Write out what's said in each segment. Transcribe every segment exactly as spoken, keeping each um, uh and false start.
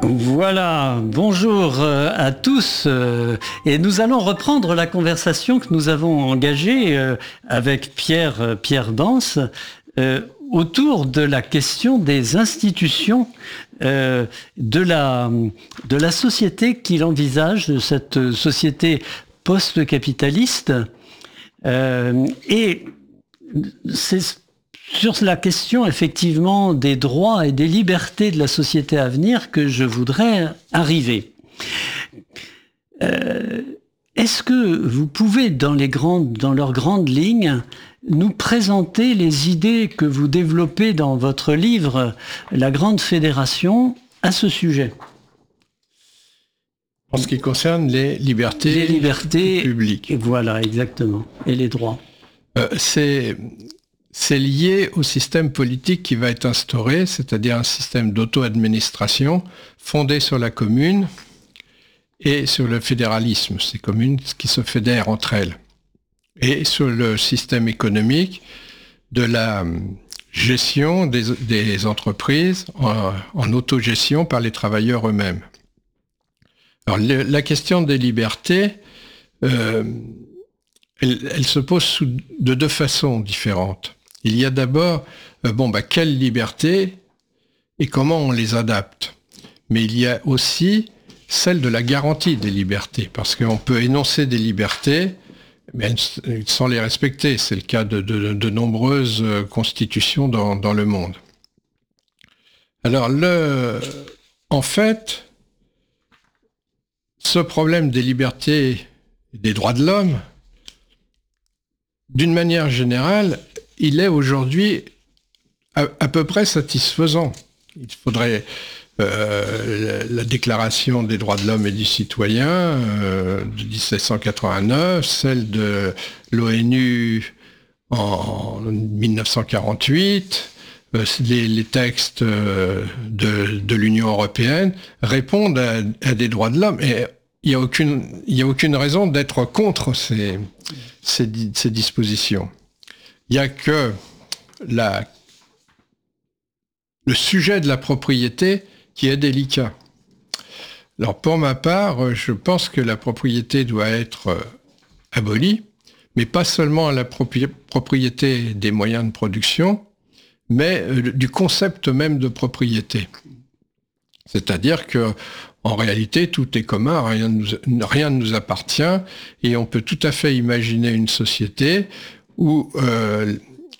Voilà, bonjour euh, à tous euh, et nous allons reprendre la conversation que nous avons engagée euh, avec Pierre, euh, Pierre Danse euh, autour de la question des institutions euh, de, la, de la société qu'il envisage, de cette société post-capitaliste. Euh, et c'est sur la question, effectivement, des droits et des libertés de la société à venir que je voudrais arriver. Euh, est-ce que vous pouvez, dans, les grandes, dans leurs grandes lignes, nous présenter les idées que vous développez dans votre livre « La Grande Fédération » à ce sujet ? En ce qui concerne les libertés, les libertés publiques. Et voilà, exactement. Et les droits. Euh, c'est... C'est lié au système politique qui va être instauré, c'est-à-dire un système d'auto-administration fondé sur la commune et sur le fédéralisme, ces communes qui se fédèrent entre elles, et sur le système économique de la gestion des, des entreprises en, en autogestion par les travailleurs eux-mêmes. Alors, le, la question des libertés, euh, elle, elle se pose sous, de deux façons différentes. Il y a d'abord, euh, bon, bah, quelles libertés et comment on les adapte. Mais il y a aussi celle de la garantie des libertés, parce qu'on peut énoncer des libertés, mais sans les respecter. C'est le cas de, de, de nombreuses constitutions dans, dans le monde. Alors, le, en fait, ce problème des libertés et des droits de l'homme, d'une manière générale, il est aujourd'hui à, à peu près satisfaisant. Il faudrait euh, la, la Déclaration des droits de l'homme et du citoyen euh, de dix-sept cent quatre-vingt-neuf, celle de l'ONU en mille neuf cent quarante-huit, euh, les, les textes euh, de, de l'Union européenne répondent à, à des droits de l'homme. Et il n'y a aucune, il n'y a aucune raison d'être contre ces, ces, ces dispositions. Il n'y a que la, le sujet de la propriété qui est délicat. Alors pour ma part, je pense que la propriété doit être abolie, mais pas seulement à la propri- propriété des moyens de production, mais du concept même de propriété. C'est-à-dire que en réalité, tout est commun, rien ne nous, rien ne nous appartient, et on peut tout à fait imaginer une société où euh,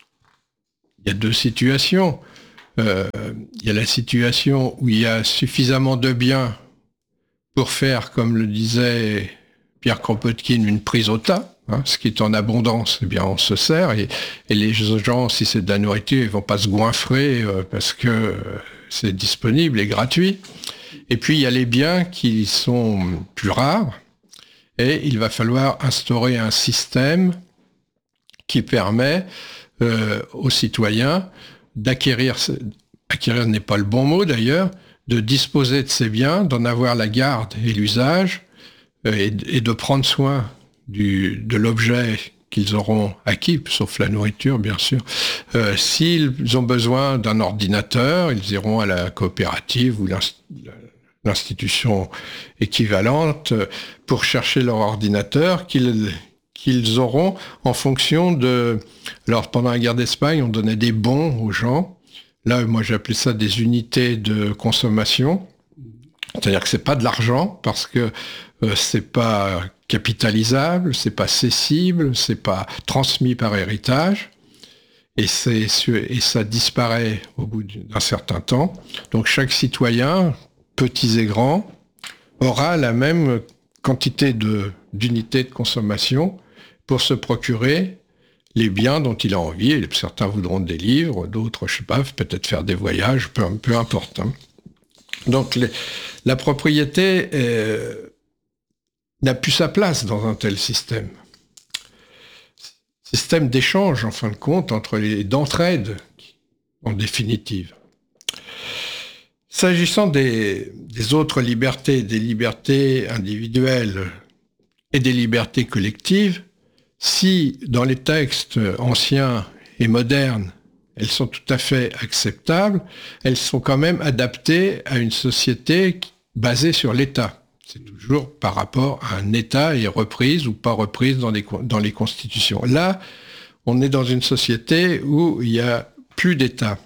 il y a deux situations. Euh, il y a la situation où il y a suffisamment de biens pour faire, comme le disait Pierre Kropotkin, une prise au tas. Hein, ce qui est en abondance, eh bien on se sert, et, et les gens, si c'est de la nourriture, ils vont pas se goinfrer euh, parce que euh, c'est disponible et gratuit. Et puis il y a les biens qui sont plus rares, et il va falloir instaurer un système qui permet euh, aux citoyens d'acquérir, acquérir n'est pas le bon mot d'ailleurs, de disposer de ces biens, d'en avoir la garde et l'usage, euh, et, et de prendre soin du, de l'objet qu'ils auront acquis, sauf la nourriture bien sûr. Euh, s'ils ont besoin d'un ordinateur, ils iront à la coopérative ou l'inst- l'institution équivalente pour chercher leur ordinateur qu'ils qu'ils auront en fonction de... Alors, pendant la guerre d'Espagne, on donnait des bons aux gens. Là, moi, j'appelais ça des unités de consommation. C'est-à-dire que c'est pas de l'argent, parce que euh, c'est pas capitalisable, c'est pas cessible, c'est pas transmis par héritage, et, c'est, et ça disparaît au bout d'un certain temps. Donc, chaque citoyen, petits et grands, aura la même quantité de, d'unités de consommation pour se procurer les biens dont il a envie. Et certains voudront des livres, d'autres, je sais pas, peut-être faire des voyages, peu, peu importe. Hein. Donc les, la propriété euh, n'a plus sa place dans un tel système. Système d'échange, en fin de compte, entre les, d'entraide, en définitive. S'agissant des, des autres libertés, des libertés individuelles et des libertés collectives, si dans les textes anciens et modernes, elles sont tout à fait acceptables, elles sont quand même adaptées à une société basée sur l'État. C'est toujours par rapport à un État et reprise ou pas reprise dans les, dans les constitutions. Là, on est dans une société où il n'y a plus d'État,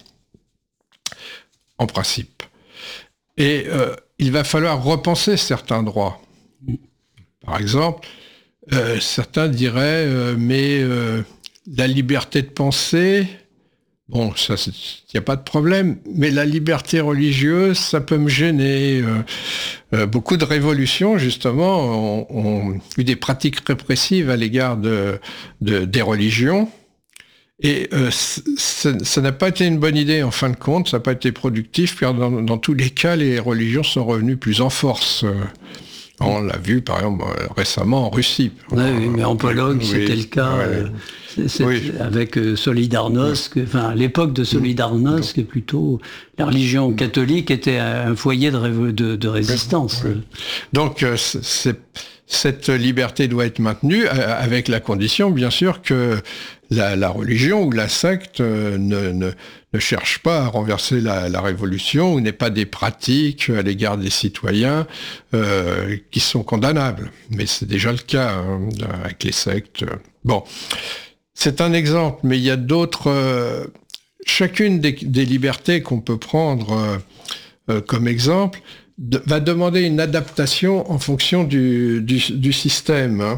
en principe. Et euh, il va falloir repenser certains droits. Par exemple, euh, certains diraient, euh, mais euh, la liberté de penser, bon, ça, il n'y a pas de problème, mais la liberté religieuse, ça peut me gêner. Euh, euh, beaucoup de révolutions, justement, ont, ont eu des pratiques répressives à l'égard de, de, des religions. Et euh, ça n'a pas été une bonne idée, en fin de compte, ça n'a pas été productif, car dans, dans tous les cas, les religions sont revenues plus en force. On l'a vu, par exemple, récemment en Russie. Oui, oui, mais en Pologne, oui, c'était le cas. Ouais. Euh, c'est, c'est oui. Avec euh, Solidarnosc, oui. Enfin, à l'époque de Solidarnosc, oui. plutôt, la religion catholique était un foyer de, de, de résistance. Oui. Donc, euh, c'est, cette liberté doit être maintenue, avec la condition, bien sûr, que la, la religion ou la secte ne, ne, ne cherche pas à renverser la, la révolution ou n'ait pas des pratiques à l'égard des citoyens euh, qui sont condamnables. Mais c'est déjà le cas hein, avec les sectes. Bon, c'est un exemple, mais il y a d'autres... Euh, chacune des, des libertés qu'on peut prendre euh, euh, comme exemple de, va demander une adaptation en fonction du, du, du système. Hein.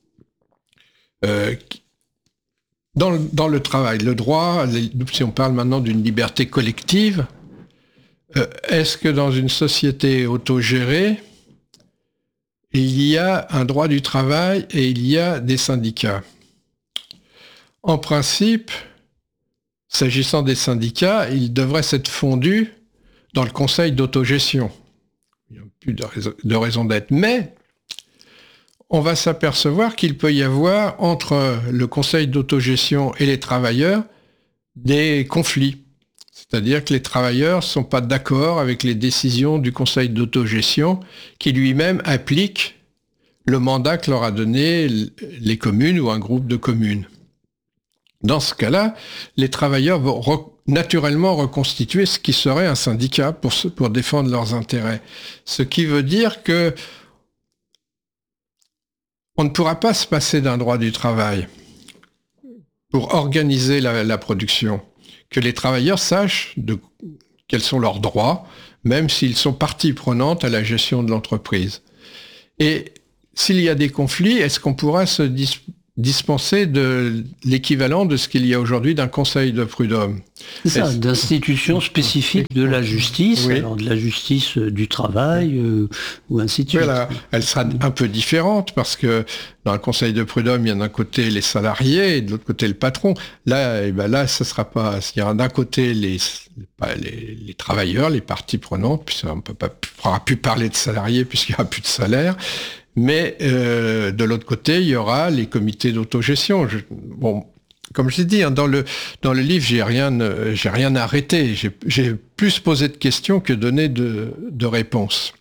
Euh, Dans le, dans le travail, le droit, les, si on parle maintenant d'une liberté collective, euh, est-ce que dans une société autogérée, il y a un droit du travail et il y a des syndicats? En principe, s'agissant des syndicats, ils devraient s'être fondus dans le conseil d'autogestion. Il n'y a plus de raison, de raison d'être. Mais on va s'apercevoir qu'il peut y avoir entre le conseil d'autogestion et les travailleurs des conflits. C'est-à-dire que les travailleurs ne sont pas d'accord avec les décisions du conseil d'autogestion qui lui-même applique le mandat que leur a donné les communes ou un groupe de communes. Dans ce cas-là, les travailleurs vont re- naturellement reconstituer ce qui serait un syndicat pour, pour défendre leurs intérêts. Ce qui veut dire que on ne pourra pas se passer d'un droit du travail pour organiser la, la production. Que les travailleurs sachent de, quels sont leurs droits, même s'ils sont partie prenante à la gestion de l'entreprise. Et s'il y a des conflits, est-ce qu'on pourra se dis, dispenser de l'équivalent de ce qu'il y a aujourd'hui d'un conseil de prud'homme? C'est ça, d'institutions spécifiques de la justice, oui. Alors de la justice du travail, euh, ou ainsi de suite. Voilà, elle sera un peu différente parce que dans le conseil de prud'homme, il y a d'un côté les salariés et de l'autre côté le patron. Là, eh ben là, ça sera pas. Il y aura d'un côté les, les, les travailleurs, les parties prenantes, puis on ne pourra plus parler de salariés puisqu'il n'y aura plus de salaire. Mais euh, de l'autre côté, il y aura les comités d'autogestion. Je, bon, comme je l'ai dit, hein, dans le dans le livre, j'ai rien, euh, j'ai rien arrêté. J'ai, j'ai plus posé de questions que donné de, de réponses.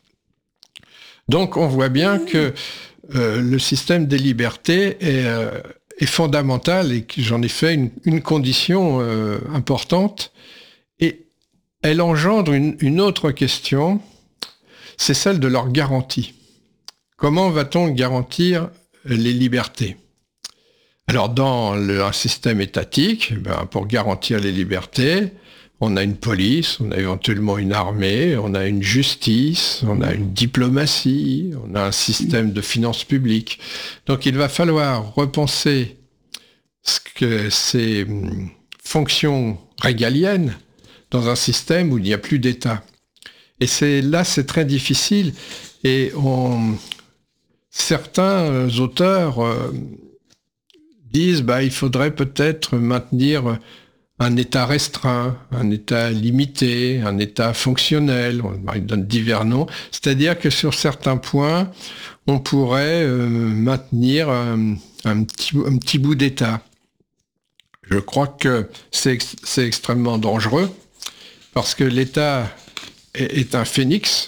Donc, on voit bien que euh, le système des libertés est, euh, est fondamental et que j'en ai fait une, une condition euh, importante. Et elle engendre une, une autre question, c'est celle de leur garantie. Comment va-t-on garantir les libertés? Alors, dans le, un système étatique, ben, pour garantir les libertés, on a une police, on a éventuellement une armée, on a une justice, on a une diplomatie, on a un système de finances publiques. Donc, il va falloir repenser ce que ces fonctions régaliennes dans un système où il n'y a plus d'État. Et c'est là, c'est très difficile. Et on... Certains auteurs euh, disent bah, il faudrait peut-être maintenir un État restreint, un État limité, un État fonctionnel, on donne divers noms, c'est-à-dire que sur certains points, on pourrait euh, maintenir un, un, petit, un petit bout d'État. Je crois que c'est, c'est extrêmement dangereux, parce que l'État est, est un phénix,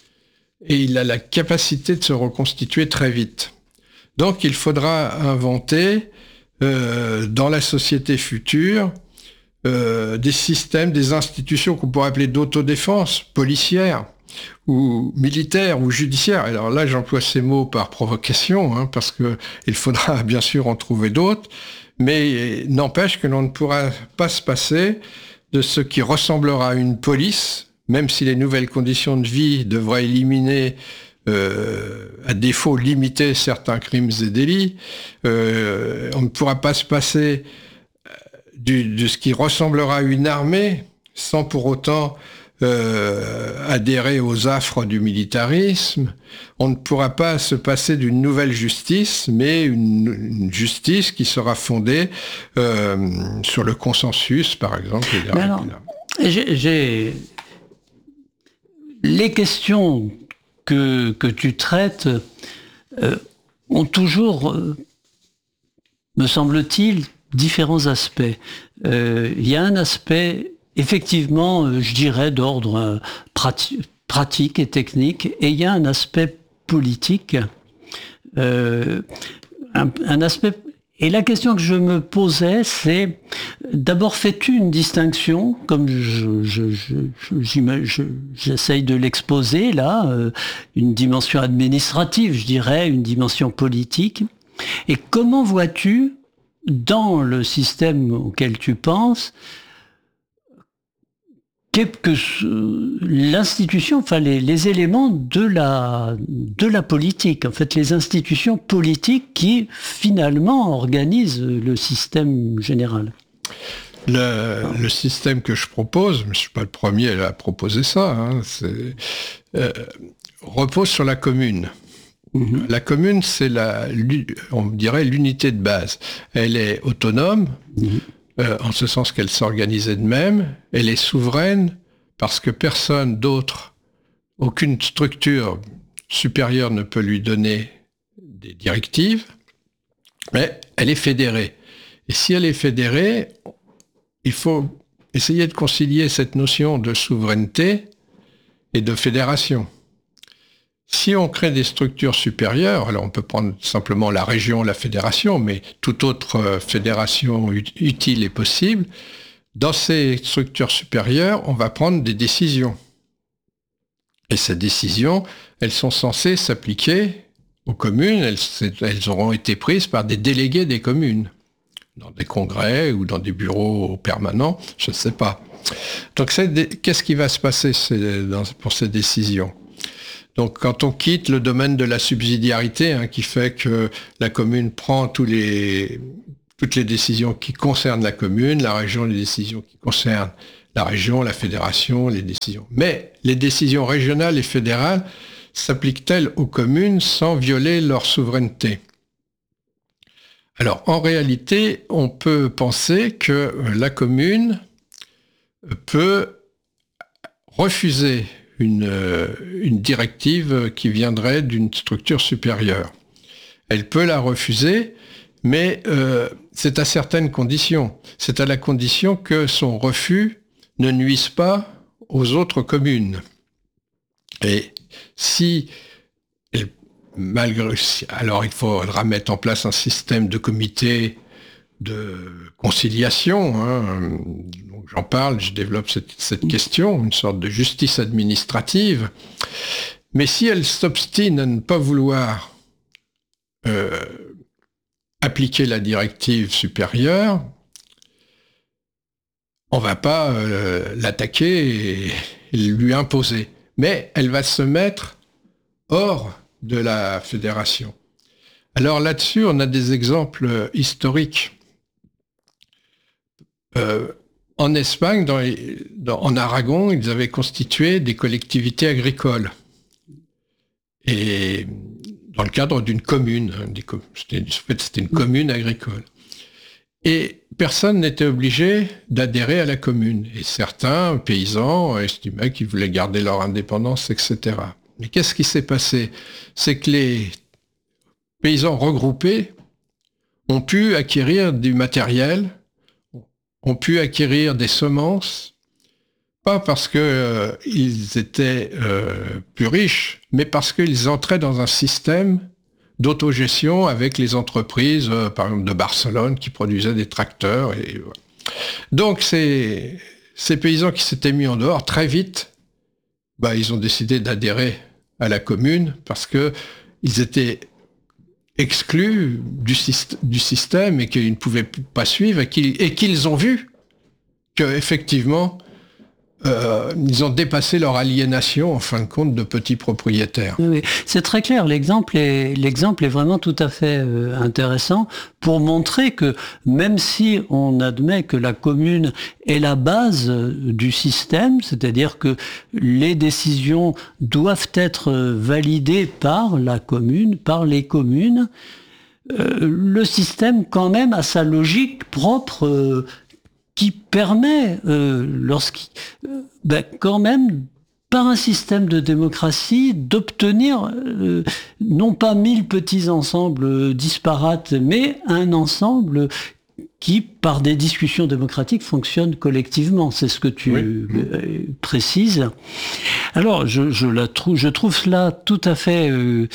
et il a la capacité de se reconstituer très vite. Donc il faudra inventer euh, dans la société future euh, des systèmes, des institutions qu'on pourrait appeler d'autodéfense policière, ou militaire ou judiciaire. Alors là, j'emploie ces mots par provocation, hein, parce que il faudra bien sûr en trouver d'autres, mais n'empêche que l'on ne pourra pas se passer de ce qui ressemblera à une police, même si les nouvelles conditions de vie devraient éliminer, euh, à défaut limiter certains crimes et délits. Euh, on ne pourra pas se passer du, de ce qui ressemblera à une armée sans pour autant Euh, adhérer aux affres du militarisme. On ne pourra pas se passer d'une nouvelle justice, mais une, une justice qui sera fondée euh, sur le consensus, par exemple. Mais alors, j'ai, j'ai... Les questions que, que tu traites euh, ont toujours, euh, me semble-t-il, différents aspects. Euh, il y a un aspect effectivement, je dirais, d'ordre prati- pratique et technique, et il y a un aspect politique, euh, un, un aspect. Et la question que je me posais, c'est d'abord, fais-tu une distinction, comme je, je, je, je, je, j'essaye de l'exposer là, euh, une dimension administrative, je dirais, une dimension politique, et comment vois-tu, dans le système auquel tu penses, que l'institution, enfin les, les éléments de la, de la politique, en fait les institutions politiques qui finalement organisent le système général. Le, le système que je propose, je ne suis pas le premier à proposer ça, hein, c'est, euh, repose sur la commune. Mmh. La commune, c'est la, on dirait l'unité de base. Elle est autonome. Mmh. Euh, en ce sens qu'elle s'organise elle-même, elle est souveraine parce que personne d'autre, aucune structure supérieure ne peut lui donner des directives, mais elle est fédérée. Et si elle est fédérée, il faut essayer de concilier cette notion de souveraineté et de fédération. Si on crée des structures supérieures, alors on peut prendre simplement la région, la fédération, mais toute autre fédération utile est possible, dans ces structures supérieures, on va prendre des décisions. Et ces décisions, elles sont censées s'appliquer aux communes, elles, elles auront été prises par des délégués des communes, dans des congrès ou dans des bureaux permanents, je ne sais pas. Donc c'est, qu'est-ce qui va se passer pour ces décisions ? Donc, quand on quitte le domaine de la subsidiarité, hein, qui fait que la commune prend tous les, toutes les décisions qui concernent la commune, la région, les décisions qui concernent la région, la fédération, les décisions. Mais les décisions régionales et fédérales s'appliquent-elles aux communes sans violer leur souveraineté ? Alors, en réalité, on peut penser que la commune peut refuser Une, une directive qui viendrait d'une structure supérieure. Elle peut la refuser, mais euh, c'est à certaines conditions. C'est à la condition que son refus ne nuise pas aux autres communes. Et si, malgré, alors il faudra mettre en place un système de comité de conciliation, hein. Donc j'en parle, je développe cette, cette question, une sorte de justice administrative. Mais si elle s'obstine à ne pas vouloir euh, appliquer la directive supérieure, on ne va pas euh, l'attaquer et, et lui imposer. Mais elle va se mettre hors de la fédération. Alors là-dessus, on a des exemples historiques. Euh, en Espagne, dans les, dans, en Aragon, ils avaient constitué des collectivités agricoles. Et dans le cadre d'une commune, des, c'était, en fait, c'était une commune agricole. Et personne n'était obligé d'adhérer à la commune. Et certains paysans estimaient qu'ils voulaient garder leur indépendance, et cetera. Mais qu'est-ce qui s'est passé ? C'est que les paysans regroupés ont pu acquérir du matériel, ont pu acquérir des semences, pas parce qu'ils euh, étaient euh, plus riches, mais parce qu'ils entraient dans un système d'autogestion avec les entreprises, euh, par exemple de Barcelone, qui produisaient des tracteurs. Et, voilà. Donc ces, ces paysans qui s'étaient mis en dehors, très vite, bah, ils ont décidé d'adhérer à la commune parce que ils étaient exclus du, syst- du système et qu'ils ne pouvaient pas suivre et qu'ils, et qu'ils ont vu qu'effectivement, euh, ils ont dépassé leur aliénation, en fin de compte, de petits propriétaires. Oui, c'est très clair. L'exemple est, l'exemple est vraiment tout à fait euh, intéressant pour montrer que même si on admet que la commune est la base du système, c'est-à-dire que les décisions doivent être validées par la commune, par les communes, euh, le système quand même a sa logique propre euh, qui permet, euh, lorsqu'il, euh, ben, quand même, par un système de démocratie, d'obtenir euh, non pas mille petits ensembles disparates, mais un ensemble qui, par des discussions démocratiques, fonctionne collectivement. C'est ce que tu oui. euh, précises. Alors, je, je, la trouve, je trouve cela tout à fait euh,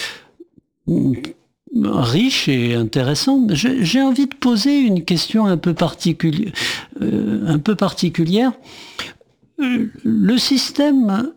riche et intéressant. J'ai, j'ai envie de poser une question un peu particulière. Euh, un peu particulière. Euh, le système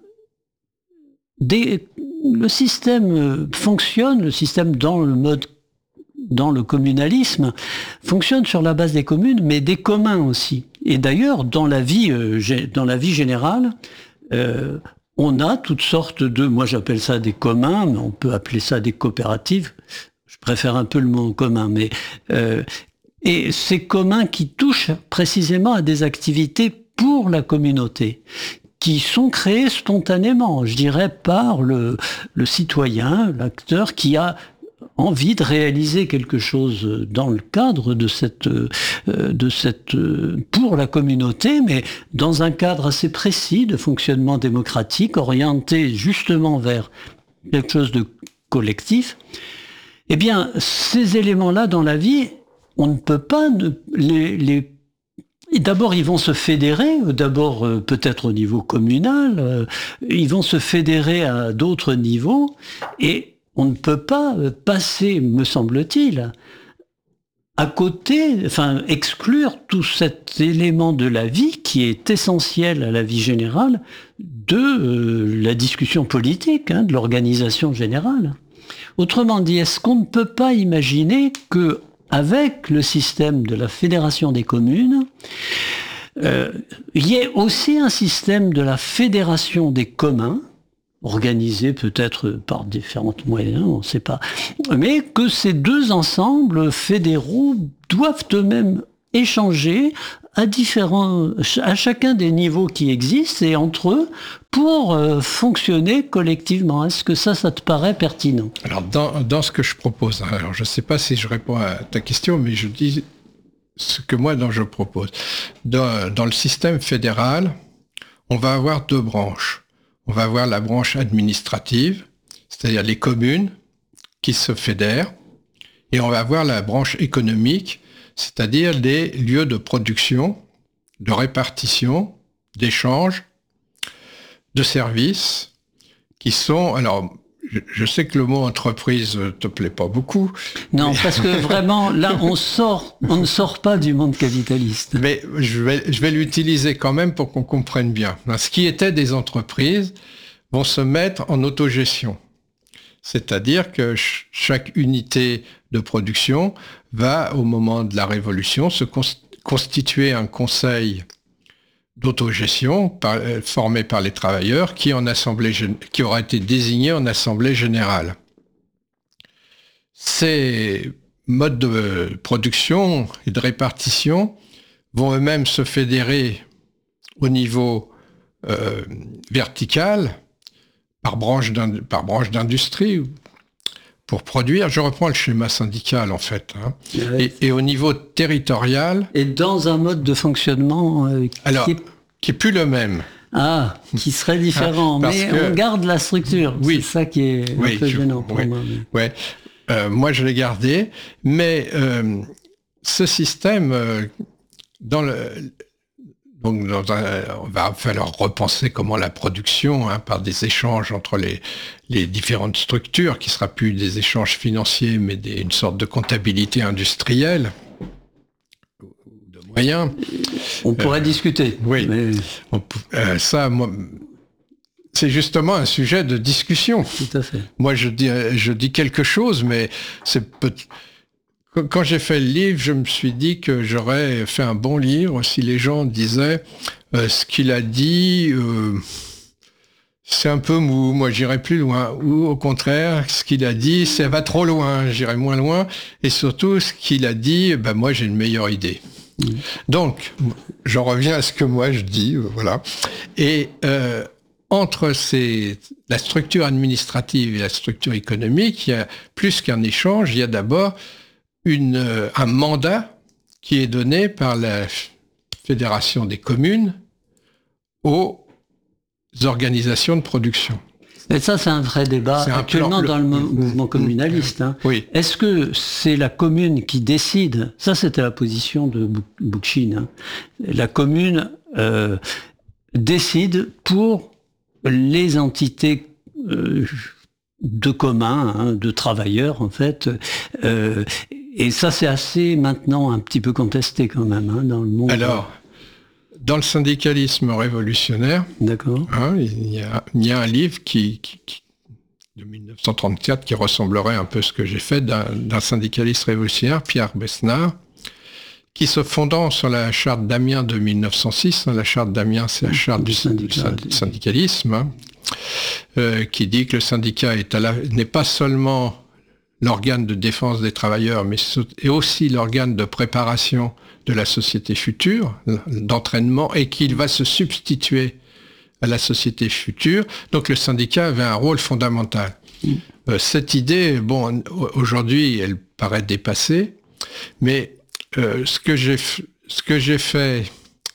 Des, le système fonctionne, le système dans le mode, dans le communalisme, fonctionne sur la base des communes, mais des communs aussi. Et d'ailleurs, dans la vie, euh, dans la vie générale, euh, on a toutes sortes de, moi j'appelle ça des communs, mais on peut appeler ça des coopératives. Je préfère un peu le mot commun, mais euh, et ces communs qui touchent précisément à des activités pour la communauté, qui sont créés spontanément, je dirais, par le, le citoyen, l'acteur qui a envie de réaliser quelque chose dans le cadre de cette, de cette, pour la communauté, mais dans un cadre assez précis de fonctionnement démocratique, orienté justement vers quelque chose de collectif. Eh bien, ces éléments-là dans la vie, on ne peut pas les, les Et d'abord, ils vont se fédérer, d'abord euh, peut-être au niveau communal, euh, ils vont se fédérer à d'autres niveaux, et on ne peut pas passer, me semble-t-il, à côté, enfin exclure tout cet élément de la vie qui est essentiel à la vie générale de euh, la discussion politique, hein, de l'organisation générale. Autrement dit, est-ce qu'on ne peut pas imaginer que avec le système de la fédération des communes, euh, il y ait aussi un système de la fédération des communs, organisé peut-être par différents moyens, on ne sait pas, mais que ces deux ensembles fédéraux doivent eux-mêmes échanger à différents, à chacun des niveaux qui existent et entre eux pour euh, fonctionner collectivement. Est-ce que ça, ça te paraît pertinent ? Alors, dans, dans ce que je propose, alors je ne sais pas si je réponds à ta question, mais je dis ce que moi, dont je propose. Dans, dans le système fédéral, on va avoir deux branches. On va avoir la branche administrative, c'est-à-dire les communes qui se fédèrent, et on va avoir la branche économique, c'est-à-dire les lieux de production, de répartition, d'échange, de services, qui sont... Alors, je, je sais que le mot entreprise te plaît pas beaucoup. Non, mais... parce que vraiment, là, on sort, on ne sort pas du monde capitaliste. Mais je vais, je vais l'utiliser quand même pour qu'on comprenne bien. Ce qui était des entreprises vont se mettre en autogestion. C'est-à-dire que ch- chaque unité de production va, au moment de la Révolution, se cons- constituer un conseil d'autogestion par, euh, formé par les travailleurs qui, en assemblée, qui aura été désigné en assemblée générale. Ces modes de production et de répartition vont eux-mêmes se fédérer au niveau euh, vertical par branche, par branche d'industrie pour produire. Je reprends le schéma syndical en fait. Hein. Ouais. Et, et au niveau territorial... Et dans un mode de fonctionnement euh, qui, alors, est... qui est plus le même. Ah, qui serait différent, ah, mais que... on garde la structure. Oui. C'est ça qui est un oui, peu je... gênant pour oui. moi. Mais... Ouais. Euh, moi, je l'ai gardé, mais euh, ce système, euh, dans le... Donc, dans un, on va falloir repenser comment la production, hein, par des échanges entre les, les différentes structures, qui ne sera plus des échanges financiers, mais des, une sorte de comptabilité industrielle, de moyens. On pourrait euh, discuter. Oui. Mais... On, euh, ça, moi, c'est justement un sujet de discussion. Tout à fait. Moi, je dis, je dis quelque chose, mais c'est peut... Quand j'ai fait le livre, je me suis dit que j'aurais fait un bon livre si les gens disaient euh, ce qu'il a dit, euh, c'est un peu mou, moi j'irai plus loin. Ou au contraire, ce qu'il a dit, ça va trop loin, j'irai moins loin. Et surtout, ce qu'il a dit, ben moi j'ai une meilleure idée. Mmh. Donc, j'en reviens à ce que moi je dis, euh, voilà. Et euh, entre ces, la structure administrative et la structure économique, il y a plus qu'un échange, il y a d'abord Une, un mandat qui est donné par la Fédération des communes aux organisations de production. Et ça, c'est un vrai débat actuellement plan, dans le, le mouvement communaliste. Hein. Oui. Est-ce que c'est la commune qui décide? Ça, c'était la position de Bookchin. Hein. La commune euh, décide pour les entités euh, de commun, hein, de travailleurs, en fait. Euh, Et ça, c'est assez maintenant un petit peu contesté quand même hein, dans le monde. Alors, dans le syndicalisme révolutionnaire, d'accord. Hein, il, y a, il y a un livre qui, qui, qui, de mille neuf cent trente-quatre qui ressemblerait un peu à ce que j'ai fait d'un, d'un syndicaliste révolutionnaire, Pierre Besnard, qui se fondant sur la charte d'Amiens de mille neuf cent six, hein, la charte d'Amiens, c'est la charte du, du, syndicat, du syndicalisme, hein, euh, qui dit que le syndicat est à la, n'est pas seulement l'organe de défense des travailleurs, mais est aussi l'organe de préparation de la société future, d'entraînement, et qu'il va se substituer à la société future. Donc le syndicat avait un rôle fondamental. Mmh. Euh, cette idée, bon, aujourd'hui, elle paraît dépassée, mais euh, ce que j'ai, ce que j'ai fait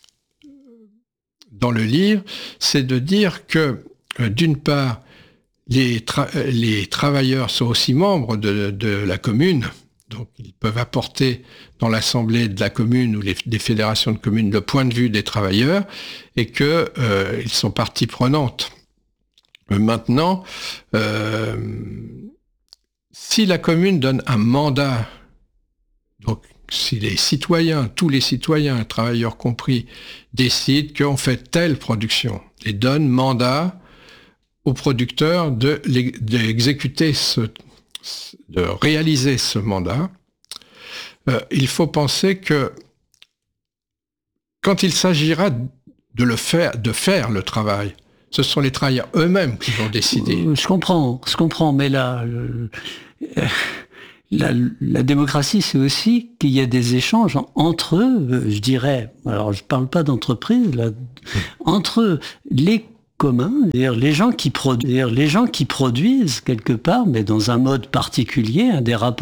dans le livre, c'est de dire que, euh, d'une part, Les, tra- les travailleurs sont aussi membres de, de la commune, donc ils peuvent apporter dans l'assemblée de la commune ou les, des fédérations de communes le point de vue des travailleurs et qu'ils euh, sont partie prenante. Maintenant, euh, si la commune donne un mandat, donc si les citoyens, tous les citoyens, travailleurs compris, décident qu'on fait telle production et donnent mandat aux producteurs de, d'exécuter ce, de réaliser ce mandat, euh, il faut penser que quand il s'agira de le faire, de faire le travail, ce sont les travailleurs eux-mêmes qui vont décider. Je comprends, je comprends, mais là, euh, la, la démocratie, c'est aussi qu'il y a des échanges entre eux, je dirais, alors je parle pas d'entreprise, là, entre les communs, c'est-à-dire les gens qui produisent, les gens qui produisent quelque part, mais dans un mode particulier, hein, des rapports